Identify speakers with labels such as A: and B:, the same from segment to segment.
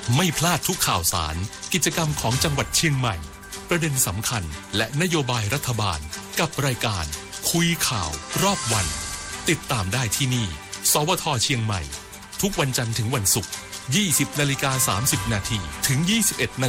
A: ไม่พลาดทุกข่าวสารกิจกรรมของจังหวัดเชียงใหม่ประเด็นสำคัญและนโยบายรัฐบาลกับรายการคุยข่าวรอบวันติดตามได้ที่นี่สวท.เชียงใหม่ทุกวันจันทร์ถึงวันศุกร์ 20:30 นาทีถึง 21:00 น.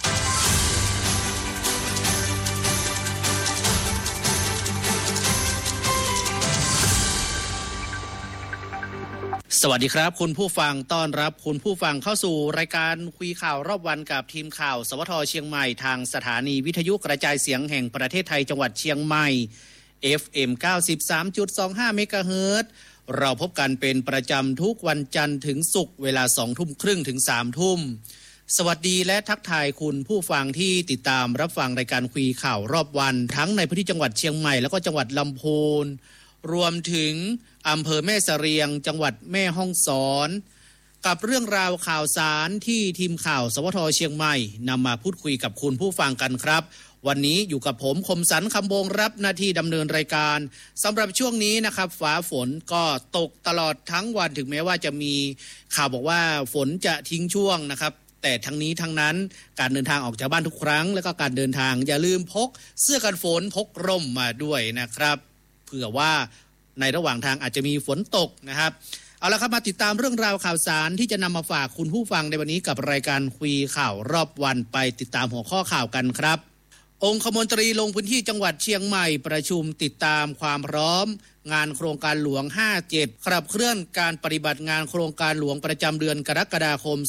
B: สวัสดีครับคุณผู้ฟังต้อนรับคุณผู้ฟังเข้าสู่รายการคุยข่าวรอบวันกับทีมข่าวสวท.เชียงใหม่ทางสถานีวิทยุกระจายเสียงแห่งประเทศไทยจังหวัดเชียงใหม่ FM 93.25 เมกะเฮิรตซ์เราพบกันเป็นประจำทุกวันจันทร์ถึงศุกร์เวลา 20:30 ถึง 3:00 น.สวัสดีและทักทายคุณผู้ฟังที่ติดตามรับฟังรายการคุยข่าวรอบวันทั้งในพื้นที่จังหวัดเชียงใหม่แล้วก็จังหวัดลำพูนรวมถึงอำเภอแม่เสรียงจังหวัดแม่ฮ่องสอนกับเรื่องราวข่าวสารที่ทีมข่าวสวท.เชียงใหม่นำมาพูดคุยกับคุณผู้ฟังกันครับวันนี้อยู่กับผมคมสันต์คำบงรับหน้าที่ดำเนินรายการสำหรับช่วงนี้นะครับฟ้าฝนก็ตกตลอดทั้งวันถึงแม้ว่าจะมีข่าวบอกว่าฝนจะทิ้งช่วงนะครับแต่ทั้งนี้ทั้งนั้นการเดินทางออกจากบ้านทุกครั้งแล้วก็การเดินทางอย่าลืมพกเสื้อกันฝนพกร่มมาด้วยนะครับเผื่อว่าในระหว่างทางอาจจะมีฝนตกนะครับเอาละครับมาติดตามเรื่องราวข่าวสารที่จะนำมาฝากคุณผู้ฟังในวันนี้กับรายการคุยข่าวรอบวันไปติดตามหัวข้อข่าวกันครับองคมนตรีลงพื้นที่จังหวัดเชียงใหม่ประชุมติดตามความพร้อมงานโครงการหลวง57ขับเคลื่อนการปฏิบัติงานโครงการหลวงประจำเดือนกรกฎาคม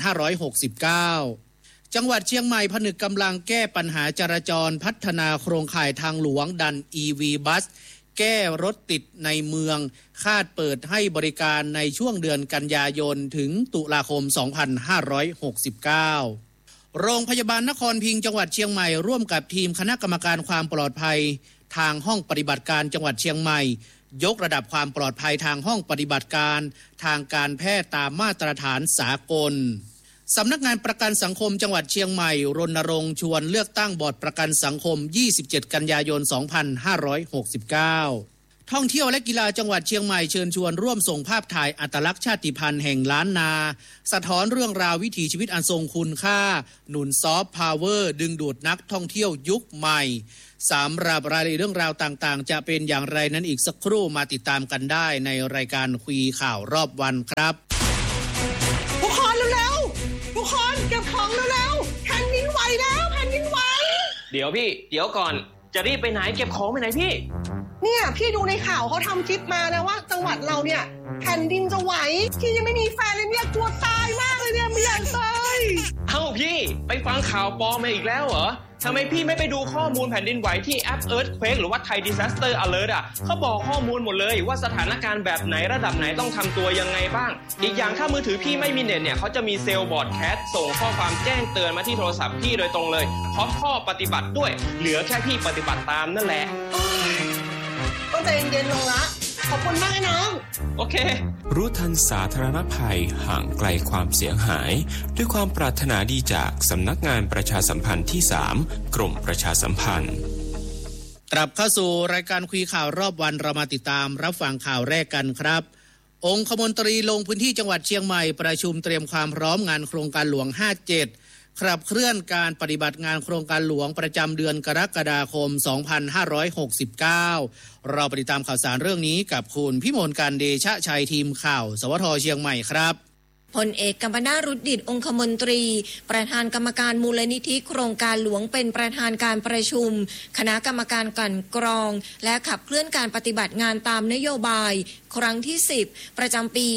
B: 2569จังหวัดเชียงใหม่ผนึกกำลังแก้ปัญหาจราจรพัฒนาโครงข่ายทางหลวงดัน EV บัสแก้รถติดในเมืองคาดเปิดให้บริการในช่วงเดือนกันยายนถึงตุลาคม2569โรงพยาบาลนครพิงค์จังหวัดเชียงใหม่ร่วมกับทีมคณะกรรมการความปลอดภัยทางห้องปฏิบัติการจังหวัดเชียงใหม่ยกระดับความปลอดภัยทางห้องปฏิบัติการทางการแพทย์ตามมาตรฐานสากลสำนักงานประกันสังคมจังหวัดเชียงใหม่รณรงค์ชวนเลือกตั้งบอร์ดประกันสังคม27กันยายน2569ท่องเที่ยวและกีฬาจังหวัดเชียงใหม่เชิญชวนร่วมส่งภาพถ่ายอัตลักษณ์ชาติพันธุ์แห่งล้านนาสะท้อนเรื่องราววิถีชีวิตอันทรงคุณค่าหนุนซอฟต์พาวเวอร์ดึงดูดนักท่องเที่ยวยุคใหม่สำหรับรายละเอียดเรื่องราวต่างๆจะเป็นอย่างไรนั้นอีกสักครู่มาติดตามกันได้ในรายการคุยข่าวรอบวันครับ
C: ทุกคนเร็วๆทุกคนเก็บของเร็วๆแผ่นดินไหวแล้วแผ่นดินไหว
D: เดี๋ยวพี่เดี๋ยวก่อนจะรีบไปไหนเก็บของไปไหนพี่
C: เนี่ยพี่ดูในข่าวเขาทำคลิปมานะว่าจังหวัดเราเนี่ยแผ่นดินจะไหวพี่ยังไม่มีแฟนเลยเนี่ยกลัวตายมากเลยเนี่ยไม่อยากตาย
D: เอ้าพี่ไปฟังข่าวปลอมมาอีกแล้วเหรอทำไมพี่ไม่ไปดูข้อมูลแผ่นดินไหวที่แอป Earthquake หรือว่า Thai Disaster Alert เขาบอกข้อมูลหมดเลยว่าสถานการณ์แบบไหนระดับไหนต้องทำตัวยังไงบ้างอีกอย่างถ้ามือถือพี่ไม่มีเน็ตเนี่ยเขาจะมีเซลล์บอร์ดแคสส่งข้อความแจ้งเตือนมาที่โทรศัพท์พี่โดยตรงเลยพร้อมข้อปฏิบัติด้วยเหลือแค่พี่ปฏิบัติตามนั่นแหละ
C: ก็ใจเย็นๆลงละขอบคุณมากน้อง
D: โอเค
E: รู้ทันสาธารณภัยห่างไกลความเสียหายด้วยความปรารถนาดีจากสำนักงานประชาสัมพันธ์ที่3กรมประชาสัมพันธ์
B: กลับเข้าสู่รายการคุยข่าวรอบวันเรามาติดตามรับฟังข่าวแรกกันครับองคมนตรีลงพื้นที่จังหวัดเชียงใหม่ประชุมเตรียมความพร้อมงานโครงการหลวง57ขับเคลื่อนการปฏิบัติงานโครงการหลวงประจำเดือนกรกฎาคม2569เราไปติดตามข่าวสารเรื่องนี้กับคุณพิมลการเดชะชัยทีมข่าวสวท.เชียงใหม่ครับ
F: พลเอกกัมปนาท รุดดิษฐ์องคมนตรีประธานกรรมการมูลนิธิโครงการหลวงเป็นประธานการประชุมคณะกรรมการกลั่นกรองและขับเคลื่อนการปฏิบัติงานตามนโยบายครั้งที่10ประจำปี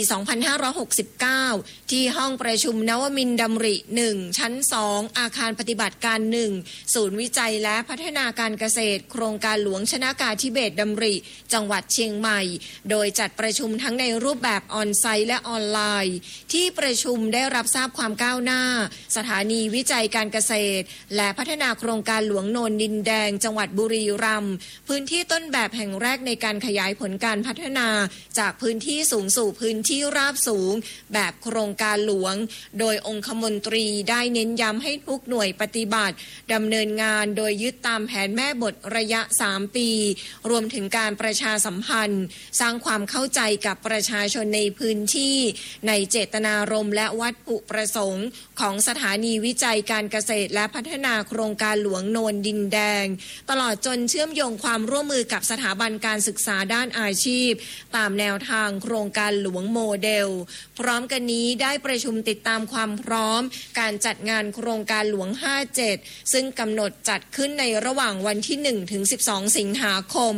F: 2569ที่ห้องประชุมนวมินทร์ดำริ1ชั้น2อาคารปฏิบัติการ1ศูนย์วิจัยและพัฒนาการเกษตรโครงการหลวงชนากาธิเบศรดำริจังหวัดเชียงใหม่โดยจัดประชุมทั้งในรูปแบบออนไซต์และออนไลน์ที่ประชุมได้รับทราบความก้าวหน้าสถานีวิจัยการเกษตรและพัฒนาโครงการหลวงโนนดินแดงจังหวัดบุรีรัมย์พื้นที่ต้นแบบแห่งแรกในการขยายผลการพัฒนาจากพื้นที่สูงสู่พื้นที่ราบสูงแบบโครงการหลวงโดยองคมนตรีได้เน้นย้ำให้ทุกหน่วยปฏิบัติดำเนินงานโดยยึดตามแผนแม่บทระยะ3ปีรวมถึงการประชาสัมพันธ์สร้างความเข้าใจกับประชาชนในพื้นที่ในเจตนาารมณ์และวัตถุประสงค์ของสถานีวิจัยการเกษตรและพัฒนาโครงการหลวงโนนดินแดงตลอดจนเชื่อมโยงความร่วมมือกับสถาบันการศึกษาด้านอาชีพตามแนวทางโครงการหลวงโมเดลพร้อมกันนี้ได้ประชุมติดตามความพร้อมการจัดงานโครงการหลวง57ซึ่งกำหนดจัดขึ้นในระหว่างวันที่1ถึง12สิงหาคม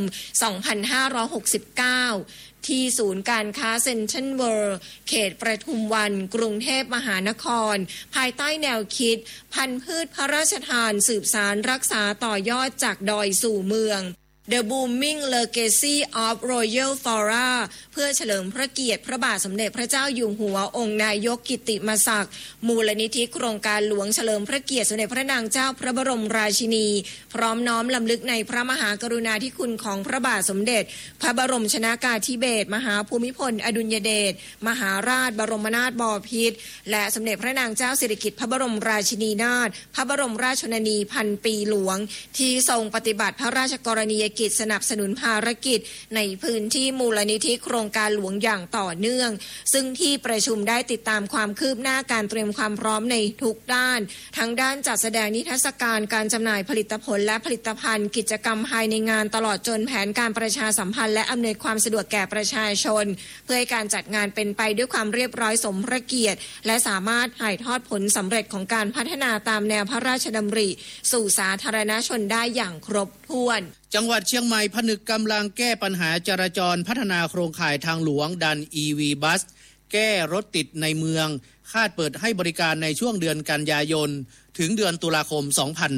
F: 2569ที่ศูนย์การค้าเซ็นทรัลเวิลด์เขตประทุมวันกรุงเทพมหานครภายใต้แนวคิดพันธุ์พืชพระราชทานสืบสารรักษาต่อยอดจากดอยสู่เมืองThe Booming Legacy of Royal Flora เพื่อเฉลิมพระเกียรติพระบาทสมเด็จพระเจ้าอยู่หัวองค์นายกกิตติมศักดิ์มูลนิธิโครงการหลวงเฉลิมพระเกียรติสมเด็จพระนางเจ้าพระบรมราชินีพร้อมน้อมรำลึกในพระมหากรุณาธิคุณของพระบาทสมเด็จพระบรมชนกาธิเบศรมหาภูมิพลอดุลยเดชมหาราชบรมนาถบพิตรและสมเด็จพระนางเจ้าสิริกิติ์พระบรมราชินีนาถพระบรมราชชนนีพันปีหลวงที่ทรงปฏิบัติพระราชกรณียกิจสนับสนุนภารกิจในพื้นที่มูลนิธิโครงการหลวงอย่างต่อเนื่องซึ่งที่ประชุมได้ติดตามความคืบหน้าการเตรียมความพร้อมในทุกด้านทั้งด้านจัดแสดงนิทรรศการการจำหน่ายผลิตผลและผลิตภัณฑ์กิจกรรมภายในงานตลอดจนแผนการประชาสัมพันธ์และอำนวยความสะดวกแก่ประชาชนเพื่อให้การจัดงานเป็นไปด้วยความเรียบร้อยสมพระเกียรติและสามารถถ่ายทอดผลสำเร็จของการพัฒนาตามแนวพระราชดำริสู่สาธารณชนได้อย่างครบถ้วน
B: จังหวัดเชียงใหม่ผนึกกำลังแก้ปัญหาจราจรพัฒนาโครงข่ายทางหลวงดัน EV บัสแก้รถติดในเมืองคาดเปิดให้บริการในช่วงเดือนกันยายนถึงเดือนตุลาคม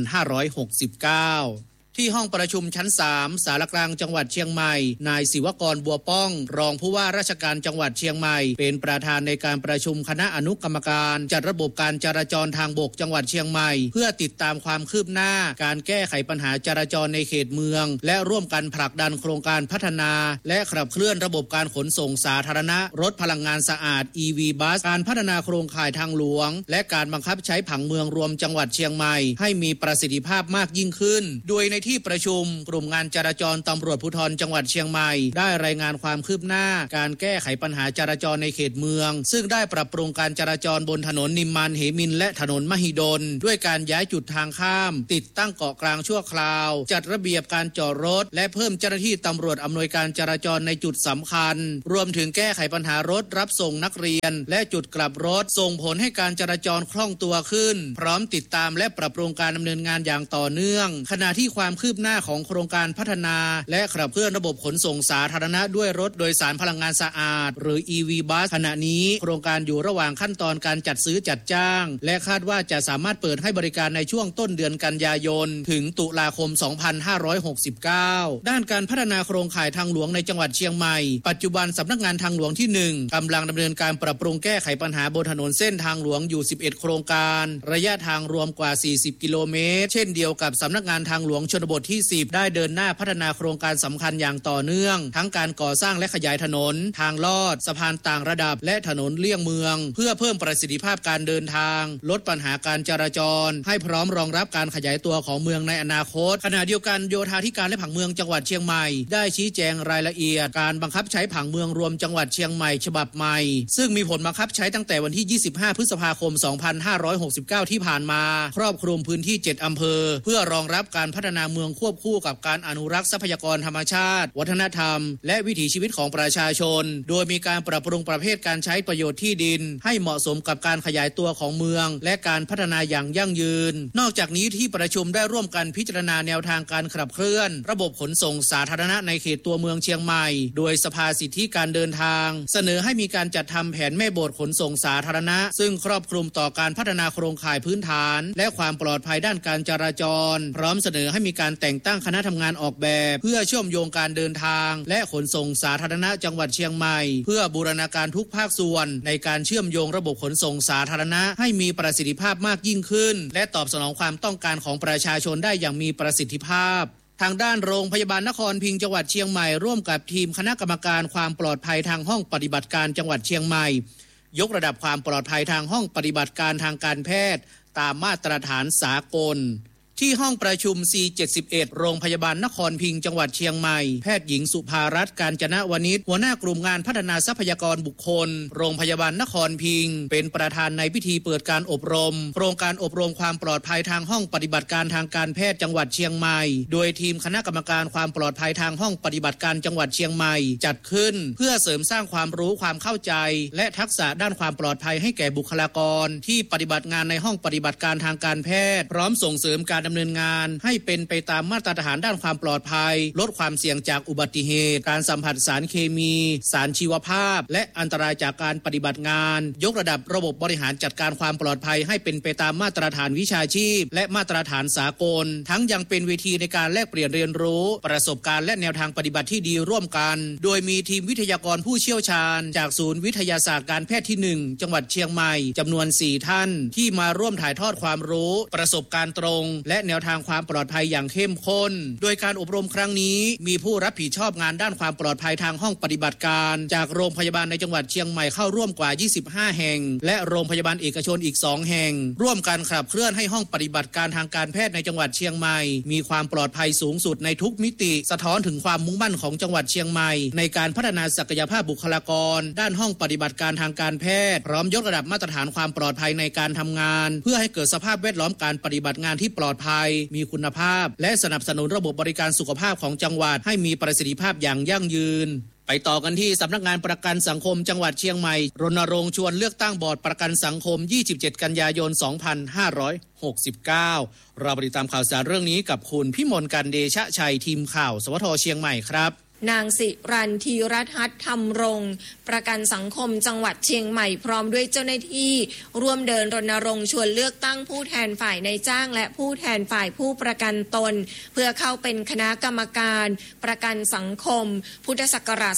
B: 2569ที่ห้องประชุมชั้น3ศาลกลางจังหวัดเชียงใหม่นายศิวกรบัวป้องรองผู้ว่าราชการจังหวัดเชียงใหม่เป็นประธานในการประชุมคณะอนุกรรมการจัดระบบการจราจรทางบกจังหวัดเชียงใหม่เพื่อติดตามความคืบหน้าการแก้ไขปัญหาจราจรในเขตเมืองและร่วมกันผลักดันโครงการพัฒนาและขับเคลื่อนระบบการขนส่งสาธารณะรถพลังงานสะอาด EV บัสการพัฒนาโครงข่ายทางหลวงและการบังคับใช้ผังเมืองรวมจังหวัดเชียงใหม่ให้มีประสิทธิภาพมากยิ่งขึ้นโดยในที่ประชุมกลุ่มงานจราจรตำรวจภูธรจังหวัดเชียงใหม่ได้รายงานความคืบหน้าการแก้ไขปัญหาจราจรในเขตเมืองซึ่งได้ปรับปรุงการจราจรบนถนนนิมมานเหมินและถนนมหิดลด้วยการย้ายจุดทางข้ามติดตั้งเกาะกลางชั่วคราวจัดระเบียบการจอดรถและเพิ่มเจ้าหน้าที่ตำรวจอำนวยการจราจรในจุดสำคัญรวมถึงแก้ไขปัญหารถรับส่งนักเรียนและจุดกลับรถส่งผลให้การจราจรคล่องตัวขึ้นพร้อมติดตามและปรับปรุงการดำเนินงานอย่างต่อเนื่องขณะที่ความคืบหน้าของโครงการพัฒนาและขับเคลื่อนระบบขนส่งสาธารณะด้วยรถโดยสารพลังงานสะอาดหรือ EV บัสขณะนี้โครงการอยู่ระหว่างขั้นตอนการจัดซื้อจัดจ้างและคาดว่าจะสามารถเปิดให้บริการในช่วงต้นเดือนกันยายนถึงตุลาคม 2569 ด้านการพัฒนาโครงข่ายทางหลวงในจังหวัดเชียงใหม่ปัจจุบันสำนักงานทางหลวงที่1กำลังดำเนินการปรับปรุงแก้ไขปัญหาบนถนนเส้นทางหลวงอยู่11โครงการระยะทางรวมกว่า40กิโลเมตรเช่นเดียวกับสำนักงานทางหลวงชนบทที่10ได้เดินหน้าพัฒนาโครงการสำคัญอย่างต่อเนื่องทั้งการก่อสร้างและขยายถนนทางลอดสะพานต่างระดับและถนนเลี่ยงเมืองเพื่อเพิ่มประสิทธิภาพการเดินทางลดปัญหาการจราจรให้พร้อมรองรับการขยายตัวของเมืองในอนาคตขณะเดียวกันโยธาธิการและผังเมืองจังหวัดเชียงใหม่ได้ชี้แจงรายละเอียดการบังคับใช้ผังเมืองรวมจังหวัดเชียงใหม่ฉบับใหม่ซึ่งมีผลบังคับใช้ตั้งแต่วันที่25พฤษภาคม 2569ที่ผ่านมาครอบคลุมพื้นที่7อำเภอเพื่อรองรับการพัฒนาเมืองควบคู่กับการอนุรักษ์ทรัพยากรธรรมชาติวัฒนธรรมและวิถีชีวิตของประชาชนโดยมีการปรับปรุงประเภทการใช้ประโยชน์ที่ดินให้เหมาะสมกับการขยายตัวของเมืองและการพัฒนาอย่างยั่งยืนนอกจากนี้ที่ประชุมได้ร่วมกันพิจารณาแนวทางการขับเคลื่อนระบบขนส่งสาธารณะในเขตตัวเมืองเชียงใหม่โดยสภาสิทธิการเดินทางเสนอให้มีการจัดทำแผนแม่บทขนส่งสาธารณะซึ่งครอบคลุมต่อการพัฒนาโครงข่ายพื้นฐานและความปลอดภัยด้านการจราจรพร้อมเสนอให้มีการแต่งตั้งคณะทำงานออกแบบเพื่อเชื่อมโยงการเดินทางและขนส่งสาธารณะจังหวัดเชียงใหม่เพื่อบูรณาการทุกภาคส่วนในการเชื่อมโยงระบบขนส่งสาธารณะให้มีประสิทธิภาพมากยิ่งขึ้นและตอบสนองความต้องการของประชาชนได้อย่างมีประสิทธิภาพทางด้านโรงพยาบาลนครพิงค์จังหวัดเชียงใหม่ร่วมกับทีมคณะกรรมการความปลอดภัยทางห้องปฏิบัติการจังหวัดเชียงใหม่ยกระดับความปลอดภัยทางห้องปฏิบัติการทางการแพทย์ตามมาตรฐานสากลที่ห้องประชุม C71 โรงพยาบาลนครพิงค์จังหวัดเชียงใหม่แพทย์หญิงสุภารัตน์กาญจนวณิชหัวหน้ากลุ่มงานพัฒนาทรัพยากรบุคคลโรงพยาบาลนครพิงค์เป็นประธานในพิธีเปิดการอบรมโครงการอบรมความปลอดภัยทางห้องปฏิบัติการทางการแพทย์จังหวัดเชียงใหม่โดยทีมคณะกรรมการความปลอดภัยทางห้องปฏิบัติการจังหวัดเชียงใหม่จัดขึ้นเพื่อเสริมสร้างความรู้ความเข้าใจและทักษะด้านความปลอดภัยให้แก่บุคลากรที่ปฏิบัติงานในห้องปฏิบัติการทางการแพทย์พร้อมส่งเสริมการดำเนินงานให้เป็นไปตามมาตรฐานด้านความปลอดภัยลดความเสี่ยงจากอุบัติเหตุการสัมผัสสารเคมีสารชีวภาพและอันตรายจากการปฏิบัติงานยกระดับระบบบริหารจัดการความปลอดภัยให้เป็นไปตามมาตรฐานวิชาชีพและมาตรฐานสากลทั้งยังเป็นเวทีในการแลกเปลี่ยนเรียนรู้ประสบการณ์และแนวทางปฏิบัติที่ดีร่วมกันโดยมีทีมวิทยากรผู้เชี่ยวชาญจากศูนย์วิทยาศาสตร์การแพทย์ที่1จังหวัดเชียงใหม่จำนวน4ท่านที่มาร่วมถ่ายทอดความรู้ประสบการณ์ตรงและแนวทางความปลอดภัยอย่างเข้มข้นโดยการอบรมครั้งนี้มีผู้รับผิดชอบงานด้านความปลอดภัยทางห้องปฏิบัติการจากโรงพยาบาลในจังหวัดเชียงใหม่เข้าร่วมกว่า25แห่งและโรงพยาบาลเอกชนอีก2แห่งร่วมกันขับเคลื่อนให้ห้องปฏิบัติการทางการแพทย์ในจังหวัดเชียงใหม่มีความปลอดภัยสูงสุดในทุกมิติสะท้อนถึงความมุ่งมั่นของจังหวัดเชียงใหม่ในการพัฒนาศักยภาพบุคลากรด้านห้องปฏิบัติการทางการแพทย์พร้อมยกระดับมาตรฐานความปลอดภัยในการทำงานเพื่อให้เกิดสภาพแวดล้อมการปฏิบัติงานที่ปลอดภัยมีคุณภาพและสนับสนุนระบบบริการสุขภาพของจังหวัดให้มีประสิทธิภาพอย่างยั่งยืนไปต่อกันที่สำนักงานประกันสังคมจังหวัดเชียงใหม่รณรงค์ชวนเลือกตั้งบอร์ดประกันสังคม27กันยายน2569เราไปติดตามข่าวสารเรื่องนี้กับคุณพิมลกันเดชะชัยทีมข่าวสวทเชียงใหม่ครับ
F: นางสิรันธีรทัศน์ธรรมรงค์ประกันสังคมจังหวัดเชียงใหม่พร้อมด้วยเจ้าหน้าที่ร่วมเดินรณรงค์ชวนเลือกตั้งผู้แทนฝ่ายนายจ้างและผู้แทนฝ่ายผู้ประกันตนเพื่อเข้าเป็นคณะกรรมการประกันสังคมพุทธศักราช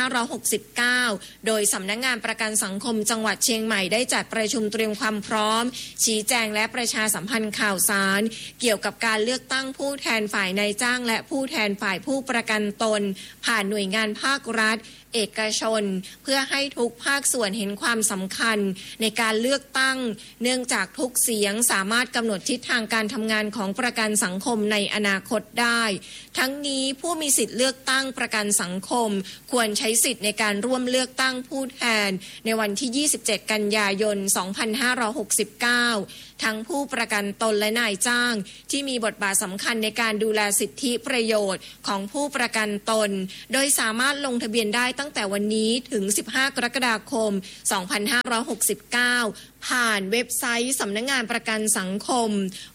F: 2569โดยสำนักงานประกันสังคมจังหวัดเชียงใหม่ได้จัดประชุมเตรียมความพร้อมชี้แจงและประชาสัมพันธ์ข่าวสารเกี่ยวกับการเลือกตั้งผู้แทนฝ่ายนายจ้างและผู้แทนฝ่ายผู้ประกันตนผ่านหน่วยงานภาครัฐเอกชนเพื่อให้ทุกภาคส่วนเห็นความสำคัญในการเลือกตั้งเนื่องจากทุกเสียงสามารถกำหนดทิศทางการทำงานของประกันสังคมในอนาคตได้ทั้งนี้ผู้มีสิทธิ์เลือกตั้งประกันสังคมควรใช้สิทธิ์ในการร่วมเลือกตั้งผู้แทนในวันที่27กันยายน2569ทั้งผู้ประกันตนและนายจ้างที่มีบทบาทสำคัญในการดูแลสิทธิประโยชน์ของผู้ประกันตนโดยสามารถลงทะเบียนได้ตั้งแต่วันนี้ถึง15กรกฎาคม2569ผ่านเว็บไซต์สำนักงานประกันสังคม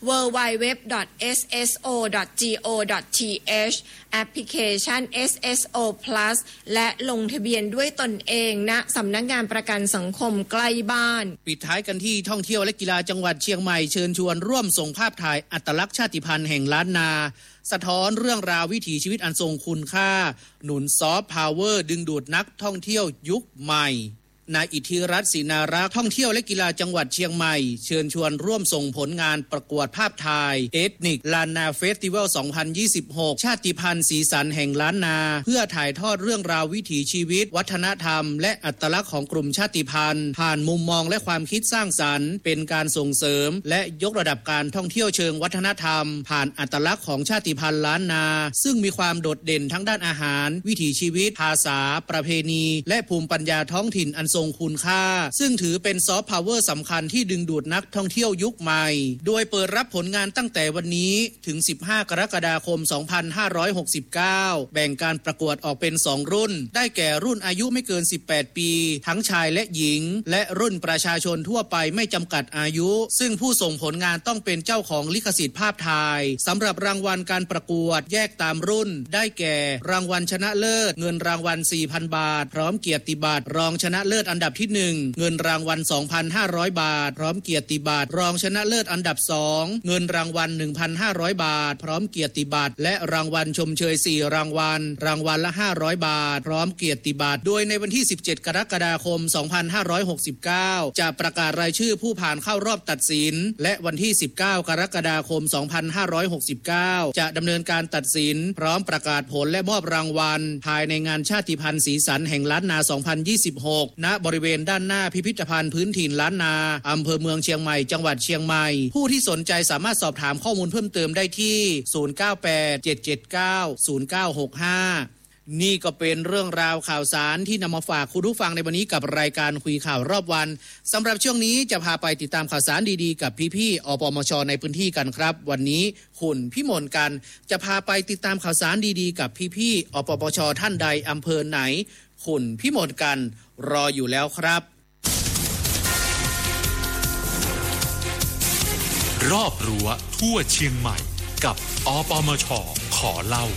F: www.sso.go.th แอปพลิเคชัน SSO Plus และลงทะเบียนด้วยตนเองณสำนักงานประกันสังคมใกล้บ้าน
B: ปิดท้ายกันที่ท่องเที่ยวและกีฬาจังหวัดเชียงใหม่เชิญชวนร่วมส่งภาพถ่ายอัตลักษณ์ชาติพันธุ์แห่งล้านนาสะท้อนเรื่องราววิถีชีวิตอันทรงคุณค่าหนุนซอฟต์พาวเวอร์ดึงดูดนักท่องเที่ยวยุคใหม่นายอิทธิรัตน์ศรีนารักษ์ท่องเที่ยวและกีฬาจังหวัดเชียงใหม่เชิญชวนร่วมส่งผลงานประกวดภาพถ่ายเอทนิกล้านนาเฟสติวัล2026ชาติพันธุ์สีสันแห่งล้านนาเพื่อถ่ายทอดเรื่องราววิถีชีวิตวัฒนธรรมและอัตลักษณ์ของกลุ่มชาติพันธุ์ผ่านมุมมองและความคิดสร้างสรรค์เป็นการส่งเสริมและยกระดับการท่องเที่ยวเชิงวัฒนธรรมผ่านอัตลักษณ์ของชาติพันธุ์ล้านนาซึ่งมีความโดดเด่นทั้งด้านอาหารวิถีชีวิตภาษาประเพณีและภูมิปัญญาท้องถิ่นอันทรงคุณค่าซึ่งถือเป็นซอฟต์พาวเวอร์สำคัญที่ดึงดูดนักท่องเที่ยวยุคใหม่โดยเปิดรับผลงานตั้งแต่วันนี้ถึง15กรกฎาคม2569แบ่งการประกวดออกเป็น2รุ่นได้แก่รุ่นอายุไม่เกิน18ปีทั้งชายและหญิงและรุ่นประชาชนทั่วไปไม่จำกัดอายุซึ่งผู้ส่งผลงานต้องเป็นเจ้าของลิขสิทธิ์ภาพถ่ายสำหรับรางวัลการประกวดแยกตามรุ่นได้แก่รางวัลชนะเลิศเงินรางวัล 4,000 บาทพร้อมเกียรติบัตรรองชนะเลิศอันดับที่1เงินรางวัล 2,500 บาทพร้อมเกียรติบัตรรองชนะเลิศอันดับ2เงินรางวัล 1,500 บาทพร้อมเกียรติบัตรและรางวัลชมเชย4รางวัลรางวัลละ500บาทพร้อมเกียรติบัตรโดยในวันที่17กรกฎาคม2569จะประกาศรายชื่อผู้ผ่านเข้ารอบตัดสินและวันที่19กรกฎาคม2569จะดำเนินการตัดสินพร้อมประกาศผลและมอบรางวัลภายในงานชาติพันธุ์สีสันแห่งล้านนา2026ณบริเวณด้านหน้าพิพิธภัณฑ์พื้นถิ่นล้านนาอำเภอเมืองเชียงใหม่จังหวัดเชียงใหม่ผู้ที่สนใจสามารถสอบถามข้อมูลเพิ่มเติมได้ที่0987790965นี่ก็เป็นเรื่องราวข่าวสารที่นำมาฝากคุณผู้ฟังในวันนี้กับรายการคุยข่าวรอบวันสำหรับช่วงนี้จะพาไปติดตามข่าวสารดีๆกับพี่ๆอปมช.ในพื้นที่กันครับวันนี้คุณพี่มนกันจะพาไปติดตามข่าวสารดีๆกับพี่ๆอปปช.ท่านใดอำเภอไหนคุณพี่มนกันรออยู่แล้วครับ
A: รอบรั้วทั่วเชียงใหม่กับอปมช.ขอเล่า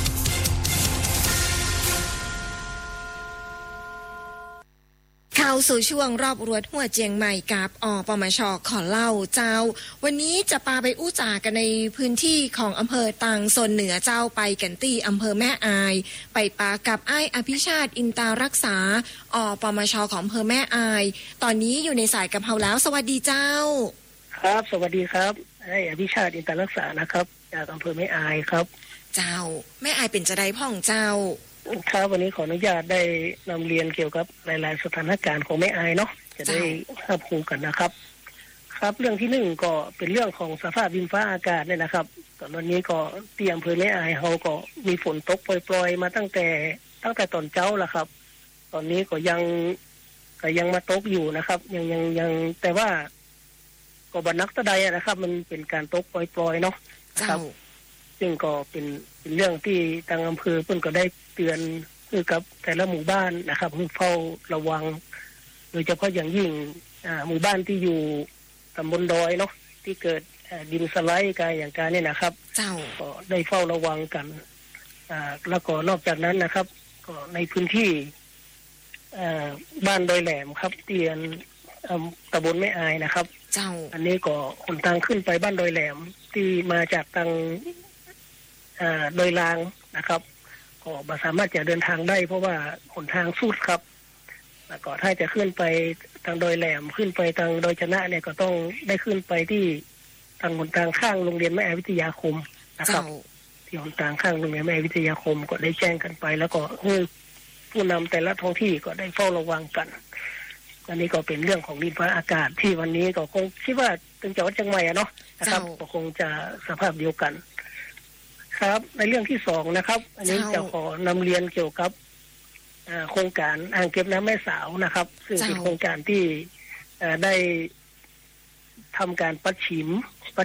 F: เข้าสู่ช่วงรอบรั้วทั่วเชียงใหม่กับอปมช.ขอเล่าเจ้าวันนี้จะพาไปอู้จ่ากันในพื้นที่ของอำเภอตังโซนเหนือเจ้าไปกันที่อำเภอแม่อายไปปากับไอ้อภิชาติอินตารักษาอปมช.ของอำเภอแม่อายตอนนี้อยู่ในสายกับเราแล้วสวัสดีเจ้า
G: ครับสวัสดีครับไอ้อภิชาติอินตารักษานะครับจากอำเภอแม่อายครับ
F: เจ้าแม่อายเป็นจะได้พ่องเจ้า
G: ครับวันนี้ขออนุญาตได้นำเรียนเกี่ยวกับหลายๆสถานการณ์ของแม่อายเนาะจะได้รับรู้กันนะครับครับเรื่องที่หนึ่งก็เป็นเรื่องของสภาพดินฟ้าอากาศเนี่ยนะครับตอนนี้ก็ที่อำเภอแม่อายเขาก็มีฝนตกปล่อยๆมาตั้งแต่ตอนเช้าแล้วครับตอนนี้ก็ยังมาตกอยู่นะครับยังแต่ว่าก็บ่นักตะใดนะครับมันเป็นการตกปล่อยๆเนาะครับซึ่งก็เป็นเรื่องที่ทางอำเภอเพิ่นก็ได้เตือนคือกับแต่ละหมู่บ้านนะครับให้เฝ้าระวังโดยเฉพาะอย่างยิ่งหมู่บ้านที่อยู่ตำบลดอยเนาะที่เกิดดินสไลด์กันอย่างการนี้นะครับก็ได้เฝ้าระวังกันแล้วก็นอกจากนั้นนะครับก็ในพื้นที่บ้านดอยแหลมครับที่ตำบลแม่อายนะครับอันนี้ก็หนทางขึ้นไปบ้านดอยแหลมที่มาจากทางโดยรางนะครับก็บ่สามารถจะเดินทางได้เพราะว่าหนทางสุดครับแล้วก็ถ้าจะขึ้นไปทางโดยแหลมขึ้นไปทางโดยชนะเนี่ยก็ต้องได้ขึ้นไปที่ทางหนทางข้างโรงเรียนแม่อายวิทยาคมนะครับที่หนทางข้างโรงเรียนแม่อายวิทยาคมก็ได้แจ้งกันไปแล้วก็ผู้นำแต่ละท้องที่ก็ได้เฝ้าระวังกันอันนี้ก็เป็นเรื่องของดินฟ้าอากาศที่วันนี้ก็คงคิดว่าเป็นจังหวัดเชียงใหม่เนาะนะครับก็คงจะสภาพเดียวกันครับในเรื่องที่สองนะครับอันนี้จะขอนำเรียนเกี่ยวกับโครงการอ่างเก็บน้ำแม่สาวนะครับซึ่งเป็นโครงการที่ได้ทำการปัดฉิม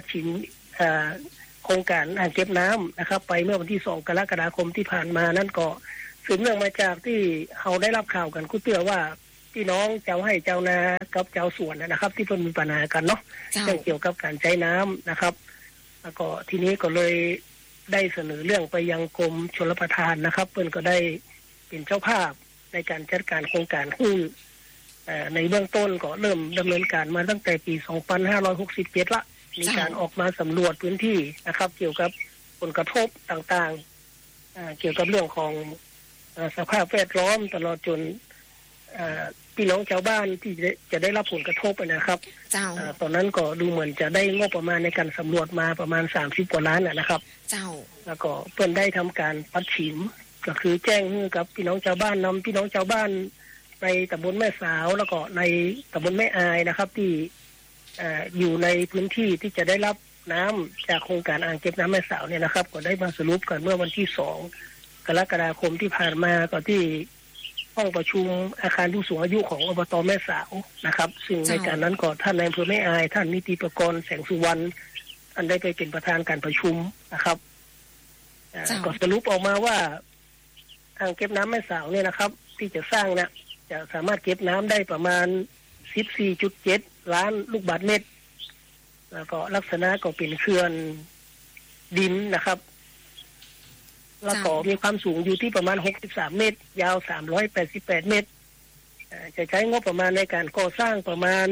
G: โครงการอ่างเก็บน้ำนะครับไปเมื่อวันที่2 กรกฎาคมที่ผ่านมานั่นก็สืบเนื่องมาจากที่เขาได้รับข่าวกันกู้เตือว่าพี่น้องเจ้าให้เจ้านากับเจ้าสวนนะครับที่เพิ่นมีปัญหากันเนาะเรื่องเกี่ยวกับการใช้น้ำนะครับแล้วก็ทีนี้ก็เลยได้เสนอเรื่องไปยังกรมชลประทานนะครับเพิ่นก็ได้เป็นเจ้าภาพในการจัดการโครงการขึ้นในเบื้องต้นก็เริ่มดำเนินการมาตั้งแต่ปี 2567 ละมีการออกมาสำรวจพื้นที่นะครับเกี่ยวกับผลกระทบต่างๆเกี่ยวกับเรื่องของสภาพแวดล้อมตลอดจนพี่น้องชาวบ้านที่จะได้รับผลกระทบนะครับตอนนั้นก็ดูเหมือนจะได้งบประมาณในการสำรวจมาประมาณ30 กว่าล้านนะครับแล้วก็เพิ่นได้ทำการปัดฉิมก็คือแจ้งให้กับพี่น้องชาวบ้านนำพี่น้องชาวบ้านในตำบลแม่สาวแล้วก็ในตำบลแม่อายนะครับที่อยู่ในพื้นที่ที่จะได้รับน้ำจากโครงการอ่างเก็บน้ำแม่สาวเนี่ยนะครับก็ได้มาสรุปกันเมื่อวันที่2 กรกฎาคมที่ผ่านมาก็ที่ห้องประชุมอาคารผู้สูงอายุของอบต.แม่สาวนะครับซึ่งในการนั้นก็ท่านนายอำเภอแม่อายท่านนิติประกรณ์แสงสุวรรณท่านได้ไปเป็นประธานการประชุมนะครับก็สรุปออกมาว่าอ่างเก็บน้ำแม่สาวเนี่ยนะครับที่จะสร้างเนี่ยจะสามารถเก็บน้ำได้ประมาณ 14.7 ล้านลูกบาศก์เมตรแล้วก็ลักษณะก็เป็นเขื่อนดินนะครับแล้วก็มีความสูงอยู่ที่ประมาณ63 เมตรยาว388 เมตรจะใช้งบประมาณในการก่อสร้างประมาณ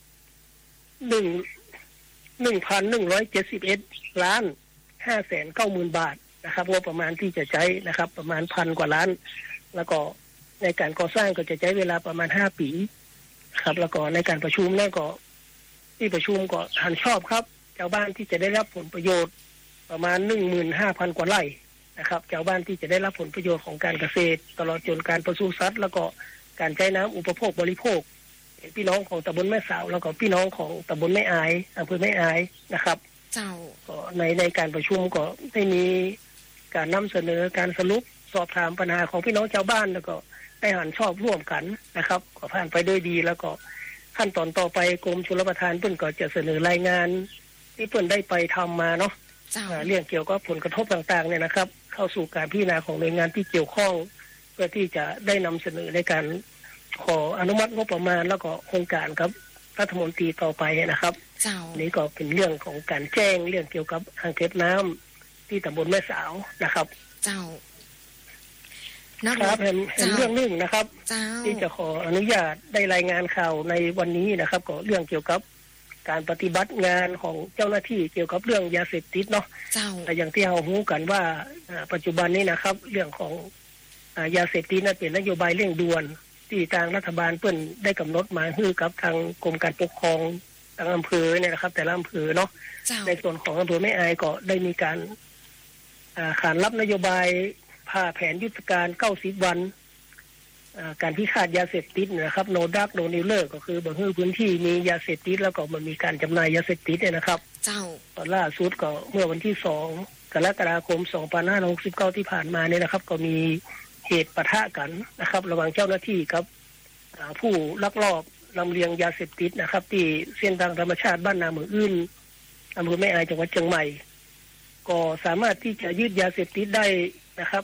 G: 1,171 ล้าน 590,000 บาทนะครับงบประมาณที่จะใช้นะครับประมาณ1,000 กว่าล้านแล้วก็ในการก่อสร้างก็จะใช้เวลาประมาณ5 ปีครับแล้วก็ในการประชุมนั่นก็ที่ประชุมก็หันชอบครับชาวบ้านที่จะได้รับผลประโยชน์ประมาณ 15,000 กว่าไร่นะครับชาวบ้านที่จะได้รับผลประโยชน์ของการเกษตรตลอดจนการปศุสัตว์แล้วก็การใช้น้ำอุปโภคบริโภคพี่น้องของตำบลแม่สาวแล้วก็พี่น้องของตำบลแม่อายอำเภอแม่อายนะครับ
F: เจ้า
G: ก็ในการประชุมก็ได้มีการนำเสนอการสรุปสอบถามปัญหาของพี่น้องชาวบ้านแล้วก็ได้หันชอบร่วมกันนะครับก็ผ่านไปด้วยดีแล้วก็ขั้นตอนต่อไปกรมชลประทานเพิ่นก็จะเสนอรายงานที่เพิ่นได้ไปทำมาเนาะเรื่องเกี่ยวกับผลกระทบต่างๆเนี่ยนะครับเข้าสู่การพิจารณาของหน่วยงานที่เกี่ยวข้องเพื่อที่จะได้นำเสนอในการขออนุมัติงบประมาณแล้วก็โครงการครับรัฐมนตรีต่อไปนะครับนี่ก็เป็นเรื่องของการแจ้งเรื่องเกี่ยวกับอ่างเก็บน้ำที่ตำบลแม่สาวนะครับ
F: เจ้า
G: ครับเป็นเรื่องนึงนะครับที่จะขออนุญาตได้รายงานข่าวในวันนี้นะครับก็เรื่องเกี่ยวกับการปฏิบัติงานของเจ้าหน้าที่เกี่ยวกับเรื่องยาเสพติดเนาะแต่อย่างที่เรารู้กันว่าปัจจุบันนี้นะครับเรื่องของยาเสพติดนั้นเป็นนโยบายเร่งด่วนที่ทางรัฐบาลเพิ่นได้กำหนดมาให้กับทางกรมการปกครองทางอำเภอเนี่ยนะครับแต่ละอำเภอเนาะในส่วนของอำเภอแม่อายก็ได้มีการขานรับนโยบายผ่าแผนยุทธการ90 วันการพิฆาตยาเสพติดนะครับโนดักโนนิวเลอร์ก็คือบ่ให้พื้นที่มียาเสพติดแล้วก็มันมีการจำหน่ายยาเสพติดเนี่ยนะครับตอนล่าสุดก็เมื่อวันที่2 กรกฎาคม 2569ที่ผ่านมาเนี่ยนะครับก็มีเหตุปะทะกันนะครับระหว่างเจ้าหน้าที่กับผู้ลักลอบลำเลียงยาเสพติดนะครับที่เส้นทางธรรมชาติบ้านนาเมืองอื่นอำเภอแม่อายจังหวัดเชียงใหม่ก็สามารถที่จะยึดยาเสพติดได้นะครับ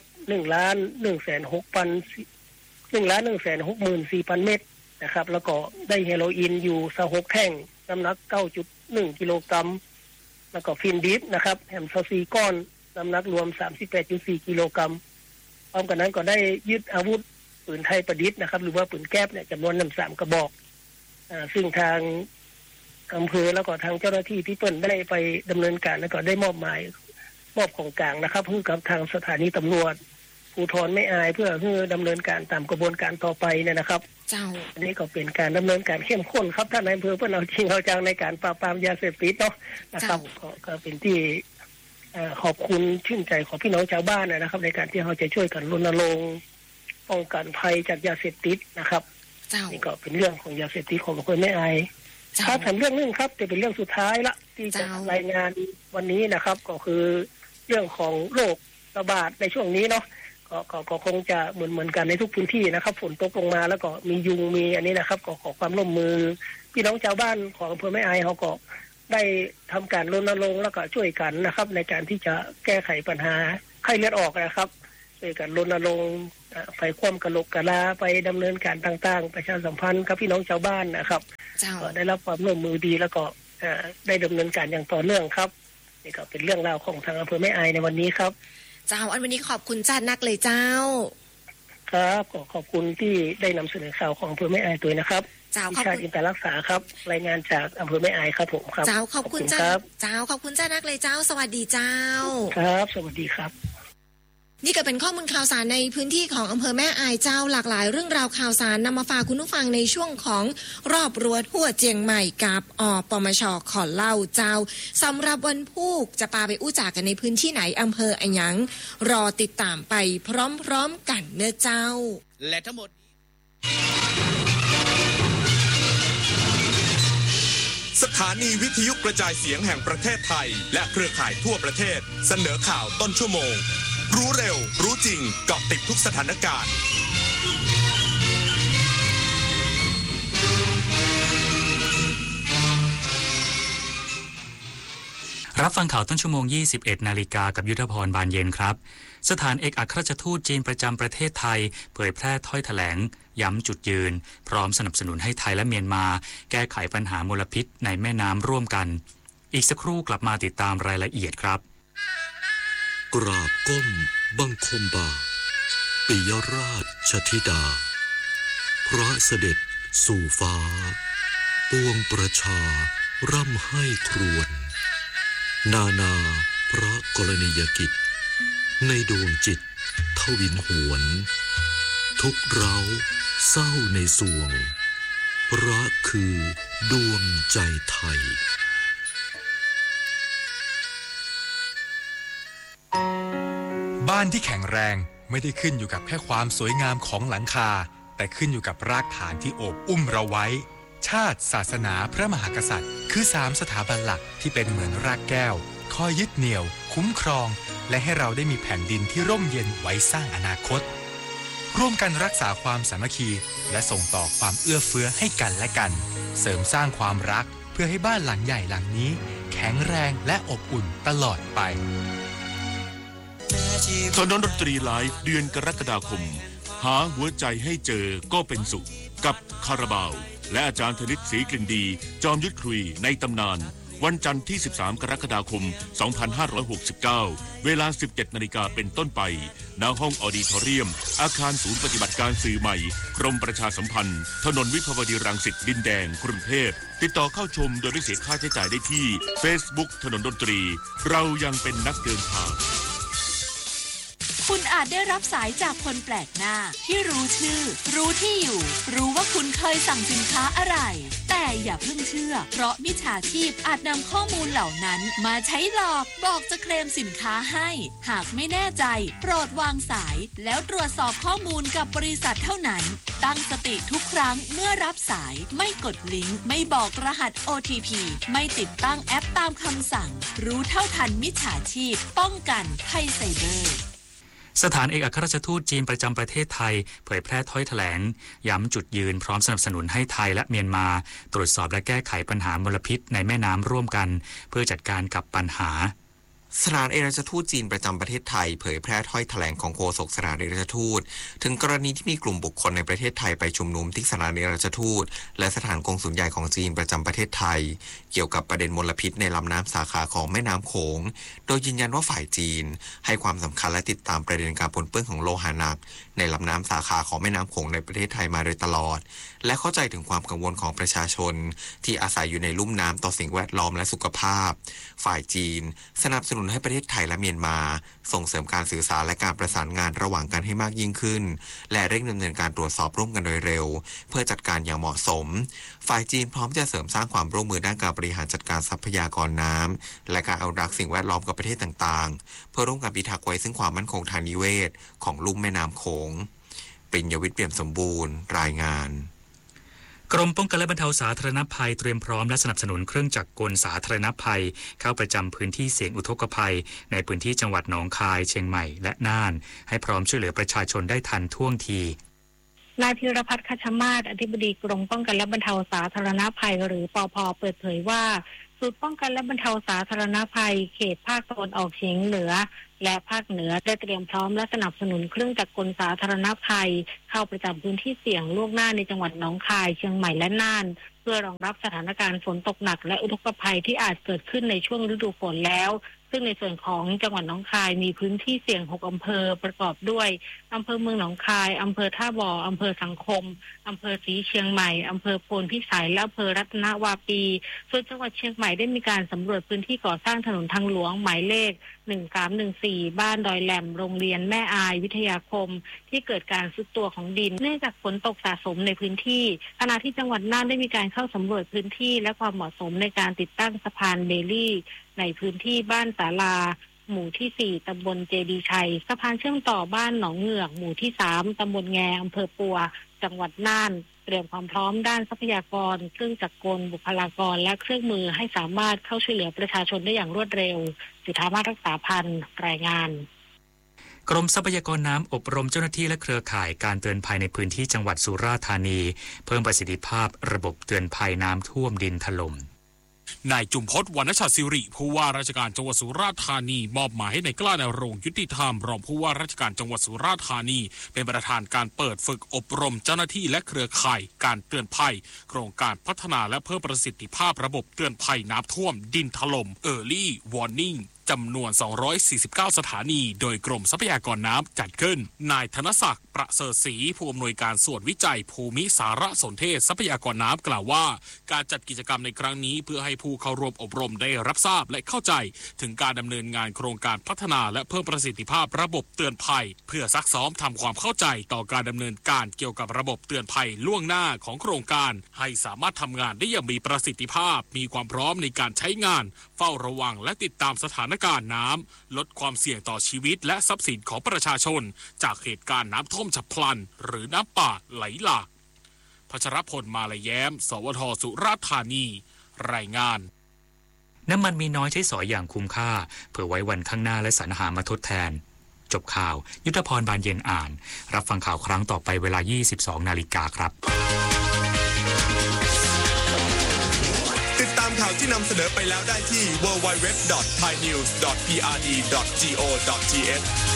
G: 1,164,000 เม็ดนะครับแล้วก็ได้เฮโรอีนอยู่26แท่งน้ำหนัก 9.1 กิโลกรัมแล้วก็ฟินดิฟนะครับแฮม24ก้อนน้ำหนักรวม 38.4 กิโลกรัมพร้อมกันนั้นก็ได้ยึดอาวุธปืนไทยประดิษฐ์นะครับหรือว่าปืนแก๊ปเนี่ยจำนวน3กระบอกซึ่งทางอำเภอแล้วก็ทางเจ้าหน้าที่ที่เปิ้นได้ไปดำเนินการแล้วก็ได้มอบของกลางนะครับให้กับทางสถานีตำรวจภูธรแม่อายเพื่อให้ดำเนินการตามกระบวนการต่อไปเนี่ยนะครับอันนี้ก็เป็นการดำเนินการเข้มข้นครับท่านนายอำเภอเพื่อเอาจริงเอาจังในการปราบปรามยาเสพติดเนาะนะครับก็เป็นที่ขอบคุณชื่นใจของพี่น้องชาวบ้านนะครับในการที่เขาจะช่วยกันรณรงค์ป้องกันภัยจากยาเสพติดนะครับนี่ก็เป็นเรื่องของยาเสพติดของอำเภอแม่อายครับถามเรื่องนึงครับจะเป็นเรื่องสุดท้ายละที่จะรายงานวันนี้นะครับก็คือเรื่องของโรคระบาดในช่วงนี้เนาะก็คงจะเหมือนกันในทุกพื้นที่นะครับฝนตกลงมาแล้วก็มียุงมีอันนี้นะครับก็ขอความร่วมมือพี่น้องชาวบ้านของอำเภอแม่อายเขาก็ได้ทำการรณรงค์แล้วก็ช่วยกันนะครับในการที่จะแก้ไขปัญหาไข้เลือดออกนะครับช่วยกันรณรงค์ไฟความกระโหลกกระลาไปดำเนินการต่างๆประชาสัมพันธ์กับพี่น้องชาวบ้านนะครับก็ได้รับความร่วมมือดีแล้วก็ได้ดำเนินการอย่างต่อเนื่องครับนี่ก็เป็นเรื่องราวของทางอำเภอแม่อายในวันนี้ครับ
F: เจ้าอันวันนี้ขอบคุณจ้านักเลยเจ้า
G: ครับขอบคุณที่ได้นำเสนอข่าวของอำเภอแม่อายตัวนะครับ
F: เจ้า
G: ชาติอินตรักษาครับรายงานจากอำเภอแม่อายครับผมครับ
F: เจ้าขอบคุณเจ้าขอบคุณจ้านักเลยเจ้าสวัสดีเจ้า
G: ครับสวัสดีครับ
F: นี่ก็เป็นข้อมูลข่าวสารในพื้นที่ของอำเภอแม่อายเจ้าหลากหลายเรื่องราวข่าวสารนำมาฝากคุณผู้ฟังในช่วงของรอบรั้วทั่วเจียงใหม่กับปมช.ขอเล่าเจ้าสำหรับวันพุธจะพาไปอู้จากกันในพื้นที่ไหนอำเภออะหยังรอติดตามไปพร้อมๆกันเนื้อเจ้า
B: และทั้งหมด
A: สถานีวิทยุกระจายเสียงแห่งประเทศไทยและเครือข่ายทั่วประเทศเสนอข่าวต้นชั่วโมงรู้เร็วรู้จริงเกาะติดทุกสถานการณ์
H: รับฟังข่าวต้นชั่วโมง 21 นาฬิกากับยุทธพรบานเย็นครับสถานเอกอัครราชทูตจีนประจำประเทศไทยเผยแพร่ถ้อยแถลงย้ำจุดยืนพร้อมสนับสนุนให้ไทยและเมียนมาแก้ไขปัญหามลพิษในแม่น้ำร่วมกันอีกสักครู่กลับมาติดตามรายละเอียดครับ
I: กราบก้มบังคมบาทปิยราชธิดาพระเสด็จสู่ฟ้าปวงประชาร่ำให้ครวญนาพระกรณียกิจในดวงจิตทวินหวนทุกเร้าเศร้าในสวงพระคือดวงใจไทย
J: บ้านที่แข็งแรงไม่ได้ขึ้นอยู่กับแค่ความสวยงามของหลังคาแต่ขึ้นอยู่กับรากฐานที่โอบอุ้มเราไว้ชาติศาสนาพระมหากษัตริย์คือ3สถาบันหลักที่เป็นเหมือนรากแก้วคอยยึดเหนี่ยวคุ้มครองและให้เราได้มีแผ่นดินที่ร่มเย็นไว้สร้างอนาคตร่วมกันรักษาความสามัคคีและส่งต่อความเอื้อเฟื้อให้กันและกันเสริมสร้างความรักเพื่อให้บ้านหลังใหญ่หลังนี้แข็งแรงและอบอุ่นตลอดไป
K: ถนนดนตรีไลฟ์เดือนกรกฎาคมหาหัวใจให้เจอก็เป็นสุขกับคาราบาวและอาจารย์ธนิตศรีกลิ่นดีจอมยุทธคุยในตำนานวันจันทร์ที่13กรกฎาคม2569เวลา 17:00 น.เป็นต้นไปณห้องออดิทอเรียมอาคารศูนย์ปฏิบัติการสื่อใหม่กรมประชาสัมพันธ์ถนนวิภาวดีรังสิตดินแดงกรุงเทพติดต่อเข้าชมโดยไม่เสียค่าใช้จ่ายได้ที่ Facebook ถนนดนตรีเรายังเป็นนักเดินทาง
L: คุณอาจได้รับสายจากคนแปลกหน้าที่รู้ชื่อรู้ที่อยู่รู้ว่าคุณเคยสั่งสินค้าอะไรแต่อย่าเพิ่งเชื่อเพราะมิจฉาชีพอาจนำข้อมูลเหล่านั้นมาใช้หลอกบอกจะเคลมสินค้าให้หากไม่แน่ใจโปรดวางสายแล้วตรวจสอบข้อมูลกับบริษัทเท่านั้นตั้งสติทุกครั้งเมื่อรับสายไม่กดลิงก์ไม่บอกรหัส OTP ไม่ติดตั้งแอปตามคำสั่งรู้เท่าทันมิจฉาชีพป้องกันภัยไซเบอร์
H: สถานเอกอัครราชทูตจีนประจำประเทศไทยเผยแพร่ถ้อยแถลงย้ำจุดยืนพร้อมสนับสนุนให้ไทยและเมียนมาตรวจสอบและแก้ไขปัญหามลพิษในแม่น้ำร่วมกันเพื่อจัดการกับปัญหา
M: สถานเอกอัครราชทูตจีนประจำประเทศไทยเผยแพร่ถ้อยแถลงของโฆษกสถานเอกอัครราชทูตถึงกรณีที่มีกลุ่มบุคคลในประเทศไทยไปชุมนุมที่สถานเอกอัครราชทูตและสถานกงสุลใหญ่ของจีนประจำประเทศไทยเกี่ยวกับประเด็นมลพิษในลำน้ำสาขาของแม่น้ำโขงโดยยืนยันว่าฝ่ายจีนให้ความสำคัญและติดตามประเด็นการปนเปื้อนของโลหะหนักในลำน้ำสาขาของแม่น้ำโขงในประเทศไทยมาโดยตลอดและเข้าใจถึงความกังวลของประชาชนที่อาศัยอยู่ในลุ่มน้ำต่อสิ่งแวดล้อมและสุขภาพฝ่ายจีนสนับสนุนให้ประเทศไทยและเมียนมาส่งเสริมการสื่อสารและการประสานงานระหว่างกันให้มากยิ่งขึ้นและเร่งดำเนินการตรวจสอบร่วมกันโดยเร็วเพื่อจัดการอย่างเหมาะสมฝ่ายจีนพร้อมจะเสริมสร้างความร่วมมือด้านการบริหารจัดการทรัพยากรน้ำและการอนุรักษ์สิ่งแวดล้อมกับประเทศต่างๆเพื่อร่วมกันพิทักษ์ไว้ซึ่งความมั่นคงทางนิเวศของลุ่มแม่น้ำโขงปริญญวิทย์เปี่ยมสมบูรณ์รายงาน
H: กรมป้องกันและบรรเทาสาธารณภัยเตรียมพร้อมและสนับสนุนเครื่องจักรกลสาธารณภัยเข้าประจำพื้นที่เสี่ยงอุทกภัยในพื้นที่จังหวัดหนองคายเชียงใหม่และน่านให้พร้อมช่วยเหลือประชาชนได้ทันท่วงที
N: นายพิรพัฒน์ คัชมาศอธิบดีกรมป้องกันและบรรเทาสาธารณภัยหรือปภ.เปิดเผยว่าศูนย์ป้องกันและบรรเทาสาธารณภัยเขตภาคตะวันออกเฉียงเหนือและภาคเหนือได้เตรียมพร้อมและสนับสนุนเครื่องจักรกลสาธารณภัยเข้าประจำพื้นที่เสี่ยงล่วงหน้าในจังหวัดหนองคายเชียงใหม่และน่านเพื่อรองรับสถานการณ์ฝนตกหนักและอุทกภัยที่อาจเกิดขึ้นในช่วงฤดูฝนแล้วซึ่งในส่วนของจังหวัดหนองคายมีพื้นที่เสี่ยง6อำเภอประกอบด้วยอำเภอเมืองหนองคายอำเภอท่าบ่ออำเภอสังคมอำเภอศรีเชียงใหม่อำเภอโพนพิสัยและอำเภอรัตนวาปีส่วนจังหวัดเชียงใหม่ได้มีการสำรวจพื้นที่ก่อสร้างถนนทางหลวงหมายเลข1314บ้านดอยแหลมโรงเรียนแม่อายวิทยาคมที่เกิดการทรุดตัวของดินเนื่องจากฝนตกสะสมในพื้นที่ขณะที่จังหวัดน่านได้มีการเข้าสำรวจพื้นที่และความเหมาะสมในการติดตั้งสะพานเบลลี่ในพื้นที่บ้านศาลาหมู่ที่4ตำบลเจดีชัยสะพานเชื่อมต่อบ้านหนองเหงือกหมู่ที่3ตำบลแงอำเภอปัวจังหวัดน่านเตรียมความพร้อมด้านทรัพยากรเครื่องจักรกลบุคลากรและเครื่องมือให้สามารถเข้าช่วยเหลือประชาชนได้อย่างรวดเร็วจุฑามาศรักษาพันธ์รายงาน
H: กรมทรัพยากรน้ำอบรมเจ้าหน้าที่และเครือข่ายการเตือนภัยในพื้นที่จังหวัดสุราษฎร์ธานีเพิ่มประสิทธิภาพระบบเตือนภัยน้ำท่วมดินถล่ม
O: นายจุมพจน์ วรรณชัดศิริผู้ว่าราชการจังหวัดสุราษฎร์ธานีมอบหมายให้นายกล้านรงค์ยุติธรรมรองผู้ว่าราชการจังหวัดสุราษฎร์ธานีเป็นประธานการเปิดฝึกอบรมเจ้าหน้าที่และเครือข่ายการเตือนภัยโครงการพัฒนาและเพิ่มประสิทธิภาพระบบเตือนภัยน้ำท่วมดินถล่ม Early Warningจำนวน249สถานีโดยกรมทรัพยากรน้ำจัดขึ้นนายธนศักดิ์ประเสริฐศรีผู้อำนวยการส่วนวิจัยภูมิสารสนเทศทรัพยากรน้ำกล่าวว่าการจัดกิจกรรมในครั้งนี้เพื่อให้ผู้เข้าร่วมอบรมได้รับทราบและเข้าใจถึงการดำเนินงานโครงการพัฒนาและเพิ่มประสิทธิภาพระบบเตือนภัยเพื่อซักซ้อมทำความเข้าใจต่อการดำเนินการเกี่ยวกับระบบเตือนภัยล่วงหน้าของโครงการให้สามารถทำงานได้อย่างมีประสิทธิภาพมีความพร้อมในการใช้งานเฝ้าระวังและติดตามสถานานการณ์น้ำลดความเสี่ยงต่อชีวิตและทรัพย์สินของประชาชนจากเหตุการณ์น้ำท่วมฉับพลันหรือน้ำป่าไหลหลากพัชรพลมาลยแย้มสวทสุราษฎร์ธานีรายงาน
H: น้ำมันมีน้อยใช้สอยอย่างคุ้มค่าเพื่อไว้วันข้างหน้าและสรรหามาทดแทนจบข่าวยุทธพรบานเย็นอ่านรับฟังข่าวครั้งต่อไปเวลา 22 นาฬิกาครับ
P: ติดตามข่าวที่นำเสนอไปแล้วได้ที่ www.thainews.prd.go.th